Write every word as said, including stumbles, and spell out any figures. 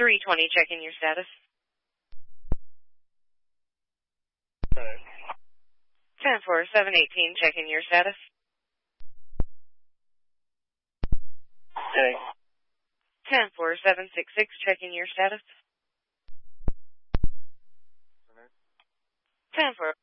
three twenty, checking your status. ten four, seven eighteen, checking your status. Hey. ten four, seven six six, checking your status. ten four.